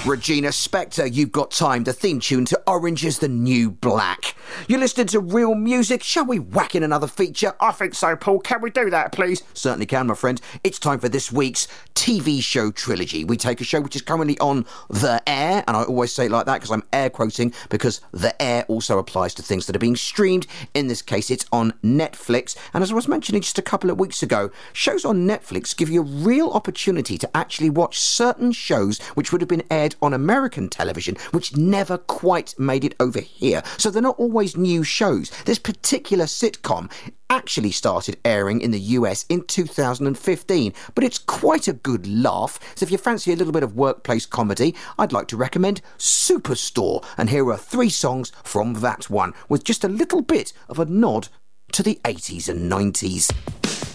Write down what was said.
Regina Spektor, You've Got Time, the theme tune to Orange is the New Black. You're listening to Real Music. Shall we whack in another feature? I think so, Paul. Can we do that, please? Certainly can, my friend. It's time for this week's TV show trilogy. We take a show which is currently on the air, and I always say it like that because I'm air quoting, because the air also applies to things that are being streamed. In this case, it's on Netflix. And as I was mentioning just a couple of weeks ago, shows on Netflix give you a real opportunity to actually watch certain shows which would have been aired on American television, which never quite made it over here. So they're not always new shows. This particular sitcom actually started airing in the US in 2015, but it's quite a good laugh. So if you fancy a little bit of workplace comedy, I'd like to recommend Superstore. And here are 3 songs from that one, with just a little bit of a nod to the 80s and 90s.